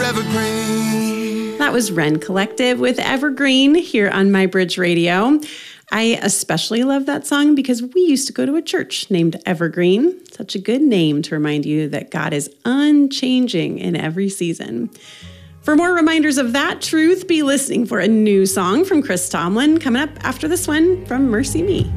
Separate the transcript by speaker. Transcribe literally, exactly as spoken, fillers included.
Speaker 1: evergreen.
Speaker 2: That was Wren Collective with Evergreen here on My Bridge Radio. I especially love that song because we used to go to a church named Evergreen. Such a good name to remind you that God is unchanging in every season. For more reminders of that truth, be listening for a new song from Chris Tomlin coming up after this one from Mercy Me.